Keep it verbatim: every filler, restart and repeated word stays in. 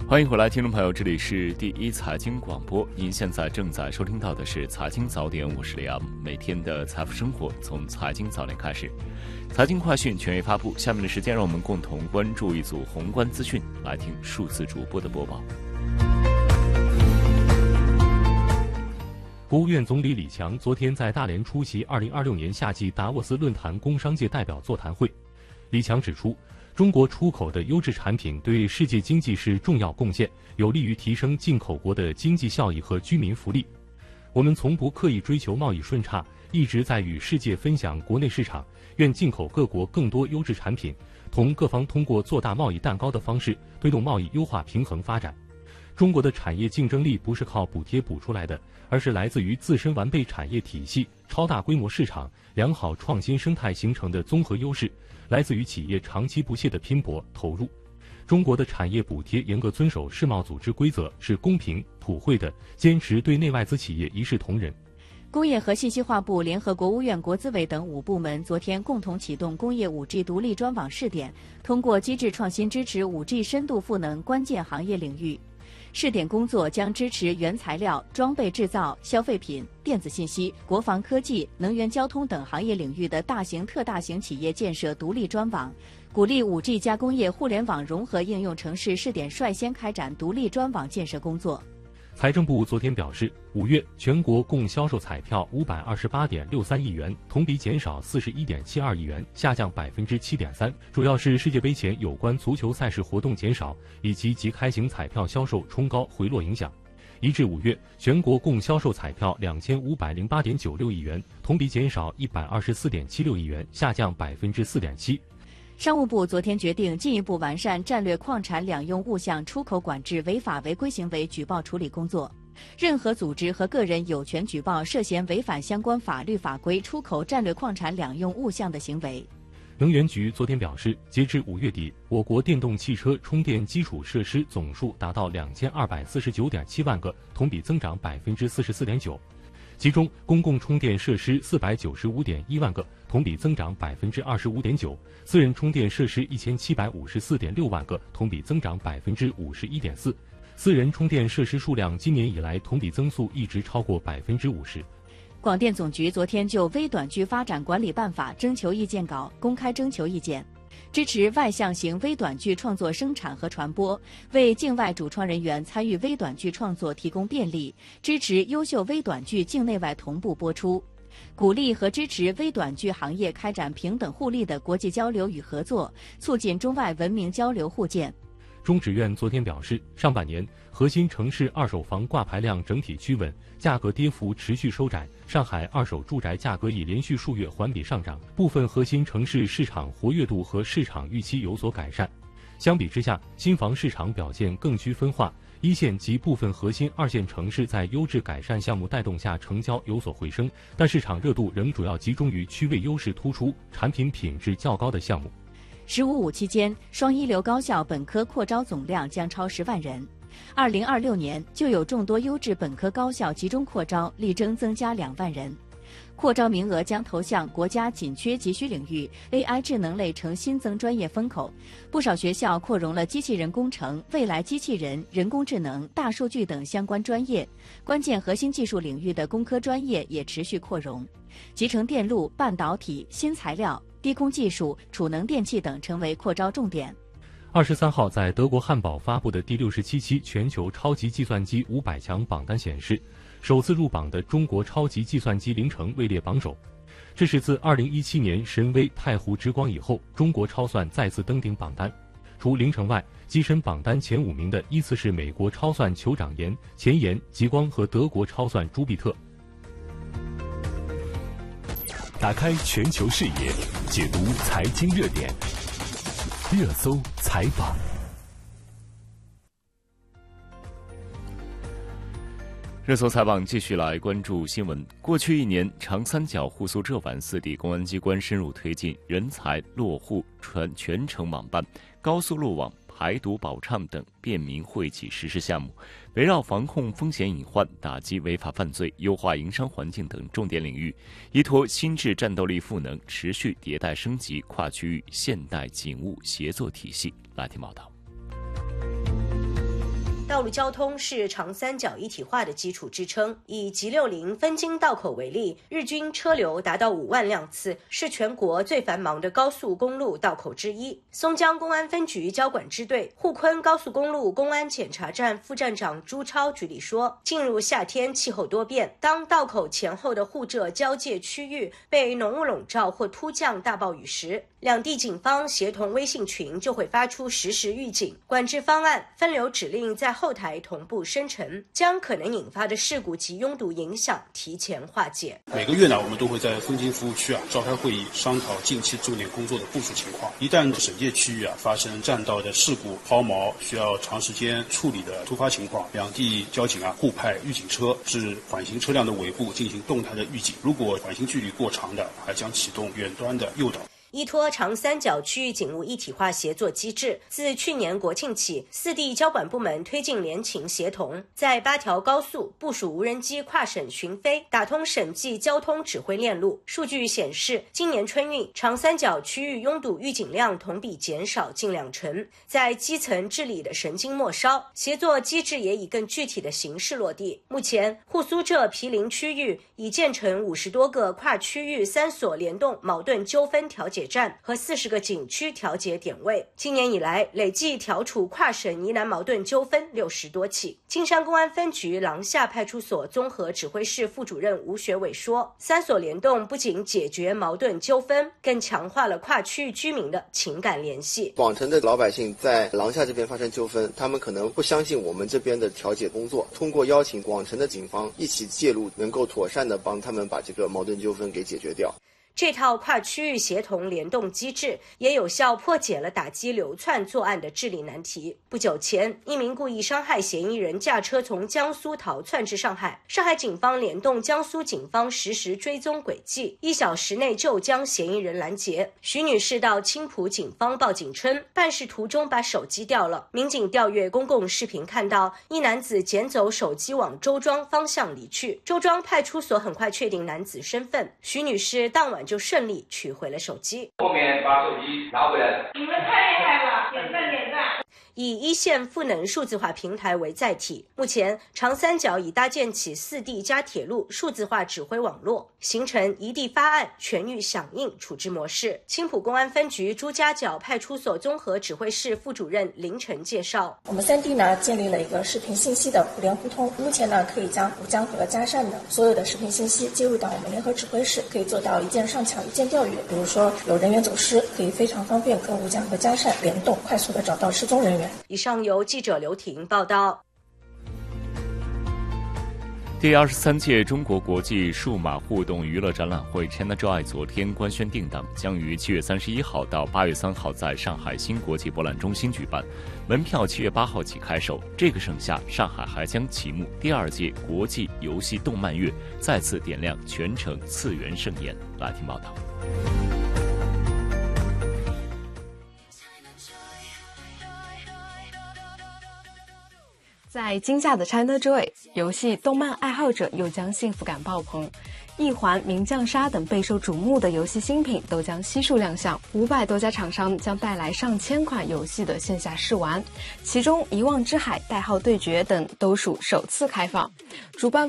欢迎回来，听众朋友，这里是第一财经广播，您现在正在收听到的是财经早点，我是李昂。每天的财富生活从财经早点开始，财经快讯权威发布。下面的时间，让我们共同关注一组宏观资讯，来听数字主播的播报。 国务院总理李强昨天在大连出席二零二六年夏季达沃斯论坛工商界代表座谈会。李强指出，中国出口的优质产品对世界经济是重要贡献，有利于提升进口国的经济效益和居民福利。我们从不刻意追求贸易顺差，一直在与世界分享国内市场，愿进口各国更多优质产品，同各方通过做大贸易蛋糕的方式，推动贸易优化平衡发展。中国的产业竞争力不是靠补贴补出来的，而是来自于自身完备产业体系、超大规模市场、良好创新生态形成的综合优势，来自于企业长期不懈的拼搏投入。中国的产业补贴严格遵守世贸组织规则，是公平普惠的，坚持对内外资企业一视同仁。 工业和信息化部联合国务院国资委等五部门昨天共同启动工业 五 G 独立专网试点，通过机制创新支持 五 G 深度赋能关键行业领域。试点工作将支持原材料、装备制造、消费品、电子信息、国防科技、能源交通等行业领域的大型、特大型企业建设独立专网，鼓励 五 G 加工业互联网融合应用城市试点率先开展独立专网建设工作。 财政部昨天表示，五月全国共销售彩票五百二十八点六三亿元，同比减少四十一点七二亿元，下降百分之七点三，主要是世界杯前有关足球赛事活动减少，以及即开型彩票销售冲高回落影响。一至五月，全国共销售彩票两千五百零八点九六亿元，同比减少一百二十四点七六亿元，下降百分之四点七。 商务部昨天决定进一步完善战略矿产两用物项出口管制违法违规行为举报处理工作。任何组织和个人有权举报涉嫌违反相关法律法规出口战略矿产两用物项的行为。 能源局昨天表示，截至五月底，我国电动汽车充电基础设施总数达到两千二百四十九点七万个，同比增长百分之四十四点九。其中，公共充电设施四百九十五点一万个，同比增长百分之二十五点九；私人充电设施一千七百五十四点六万个，同比增长百分之五十一点四。私人充电设施数量今年以来同比增速一直超过百分之五十。 广电总局昨天就微短剧发展管理办法征求意见稿公开征求意见。支持外向型微短剧创作生产和传播，为境外主创人员参与微短剧创作提供便利，支持优秀微短剧境内外同步播出，鼓励和支持微短剧行业开展平等互利的国际交流与合作，促进中外文明交流互鉴。 中指院昨天表示，上半年核心城市二手房挂牌量整体趋稳，价格跌幅持续收窄。上海二手住宅价格已连续数月环比上涨，部分核心城市市场活跃度和市场预期有所改善。相比之下，新房市场表现更趋分化，一线及部分核心二线城市在优质改善项目带动下成交有所回升，但市场热度仍主要集中于区位优势突出、产品品质较高的项目。 十五五期间，双一流高校本科扩招总量将超十万人。二零二六年就有众多优质本科高校集中扩招，力争增加两万人。扩招名额将投向国家紧缺急需领域 ，A I 智能类成新增专业风口。不少学校扩容了机器人工程、未来机器人、人工智能、大数据等相关专业。关键核心技术领域的工科专业也持续扩容，集成电路、半导体、新材料、低空技术、储能电气等成为扩招重点。 二十三号在德国汉堡发布的第六十七期全球超级计算机五百强榜单显示，首次入榜的中国超级计算机凌城位列榜首。这是自二零一七年神威太湖之光以后，中国超算再次登顶榜单。除凌城外，跻身榜单前五名的依次是美国超算酋长岩、前沿、极光和德国超算朱比特。 打开全球视野，解读财经热点，热搜采访。 热搜采访继续来关注新闻。过去一年，长三角、沪苏浙皖四地公安机关深入推进人才落户全全程网办、高速路网、排毒保畅等便民惠企实施项目，围绕防控风险隐患、打击违法犯罪、优化营商环境等重点领域，依托新质战斗力赋能，持续迭代升级跨区域现代警务协作体系。来听报道。 道路交通是长三角一体化的基础支撑。以 G 六十 分津道口为例，日均车流达到五万辆次，是全国最繁忙的高速公路道口之一。松江公安分局交管支队沪昆高速公路公安检查站副站长朱超举例说，进入夏天气候多变，当道口前后的沪浙交界区域被浓雾笼罩或突降大暴雨时，两地警方协同微信群就会发出实时预警、管制方案、分流指令，在后台同步生成，将可能引发的事故及拥堵影响提前化解。 每个月呢，我们都会在分津服务区啊召开会议，商讨近期重点工作的部署情况。一旦省界区域啊发生占道的事故、抛锚需要长时间处理的突发情况，两地交警啊互派预警车至缓行车辆的尾部进行动态的预警。如果缓行距离过长的，还将启动远端的诱导。 依托长三角区域警务一体化协作机制，自去年国庆起，四地交管部门推进联勤协同，在八条高速部署无人机跨省巡飞，打通省际交通指挥链路。数据显示，今年春运长三角区域拥堵预警量同比减少近两成，在基层治理的神经末梢，协作机制也以更具体的形式落地。目前，沪苏浙毗邻区域已建成五十多个跨区域三所联动矛盾纠纷调解站和四十个景区调解点位。今年以来，累计调处跨省疑难矛盾纠纷六十多起。金山公安分局廊下派出所综合指挥室副主任吴学伟说，三所联动不仅解决矛盾纠纷，更强化了跨区域居民的情感联系。 广城的老百姓在廊下这边发生纠纷，他们可能不相信我们这边的调解工作，通过邀请广城的警方一起介入，能够妥善的帮他们把这个矛盾纠纷给解决掉。 这套跨区域协同联动机制也有效破解了打击流窜作案的治理难题。不久前，一名故意伤害嫌疑人驾车从江苏逃窜至上海，上海警方联动江苏警方实时追踪轨迹，一小时内就将嫌疑人拦截。徐女士到青浦警方报警称，办事途中把手机掉了。民警调阅公共视频看到，一男子捡走手机往周庄方向离去。周庄派出所很快确定男子身份，徐女士当晚就顺利取回了手机。 后面把手机拿回来了。 你们太厉害了，点赞点赞。 以一线赋能数字化平台为载体，目前长三角已搭建起四地加铁路数字化指挥网络，形成一地发案、全域响应处置模式。青浦公安分局朱家角派出所综合指挥室副主任林晨介绍， 我们三地呢建立了一个视频信息的互联互通，目前呢可以将吴江和嘉善的所有的视频信息接入到我们联合指挥室，可以做到一键上抢、一键调阅。比如说有人员走失，可以非常方便跟吴江和嘉善联动，快速的找到失踪人员。 以上由记者刘婷报道。 第二十三届中国国际数码互动娱乐展览会 ChinaJoy 昨天官宣定档，将于七月三十一号到八月三号在上海新国际博览中心举办，门票七月八号起开售。这个盛夏，上海还将启幕第二届国际游戏动漫月，再次点亮全城次元盛宴。来听报道。 在今夏的 ChinaJoy， 游戏动漫爱好者又将幸福感爆棚。一环、名将杀等备受瞩目的游戏新品都将悉数亮相，五百多家厂商将带来上千款游戏的线下试玩，其中《遗忘之海》、代号对决等都属首次开放。主办